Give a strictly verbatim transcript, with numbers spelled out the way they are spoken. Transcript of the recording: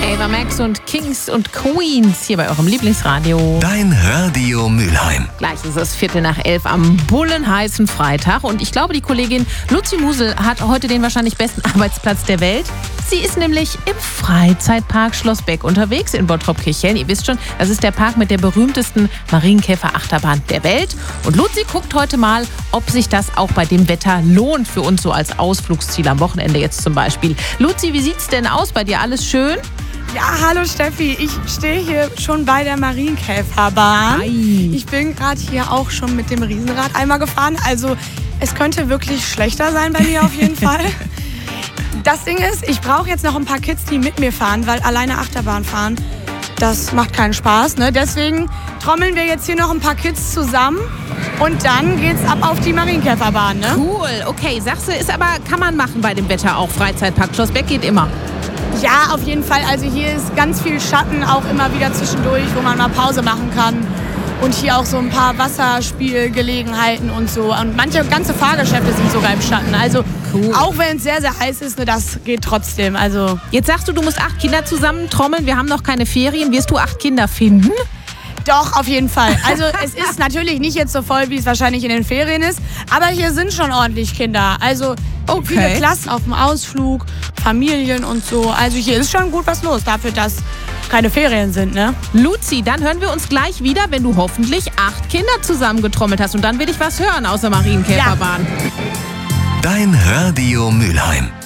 Ava Max und Kings und Queens hier bei eurem Lieblingsradio. Dein Radio Mülheim. Gleich ist es Viertel nach elf am bullenheißen Freitag. Und ich glaube, die Kollegin Luzi Musel hat heute den wahrscheinlich besten Arbeitsplatz der Welt. Sie ist nämlich im Freizeitpark Schloss Beck unterwegs in Bottrop-Kirchhellen. Ihr wisst schon, das ist der Park mit der berühmtesten Marienkäfer-Achterbahn der Welt. Und Luzi guckt heute mal, ob sich das auch bei dem Wetter lohnt für uns so als Ausflugsziel am Wochenende jetzt zum Beispiel. Luzi, wie sieht's denn aus bei dir? Alles schön? Ja, hallo Steffi, ich stehe hier schon bei der Marienkäferbahn. Ei. Ich bin gerade hier auch schon mit dem Riesenrad einmal gefahren, also es könnte wirklich schlechter sein bei mir auf jeden Fall. Das Ding ist, ich brauche jetzt noch ein paar Kids, die mit mir fahren, weil alleine Achterbahn fahren, das macht keinen Spaß. Ne? Deswegen trommeln wir jetzt hier noch ein paar Kids zusammen und dann geht's ab auf die Marienkäferbahn. Ne? Cool, okay, sagst du, ist aber, kann man machen bei dem Wetter auch. Freizeitpark Schloss Beck geht immer. Ja, auf jeden Fall. Also hier ist ganz viel Schatten, auch immer wieder zwischendurch, wo man mal Pause machen kann. Und hier auch so ein paar Wasserspielgelegenheiten und so. Und manche ganze Fahrgeschäfte sind sogar im Schatten. Also Cool. Auch wenn es sehr, sehr heiß ist, ne, das geht trotzdem. Also Jetzt sagst du, du musst acht Kinder zusammen trommeln. Wir haben noch keine Ferien. Wirst du acht Kinder finden? doch, auf jeden Fall. Also es ist natürlich nicht jetzt so voll, wie es wahrscheinlich in den Ferien ist. Aber hier sind schon ordentlich Kinder. Also Okay. viele Klassen auf dem Ausflug, Familien und so. Also hier ist schon gut was los, dafür, dass keine Ferien sind, ne? Luzi, dann hören wir uns gleich wieder, wenn du hoffentlich acht Kinder zusammengetrommelt hast. Und dann will ich was hören aus der Marienkäferbahn. Dein Radio Mülheim.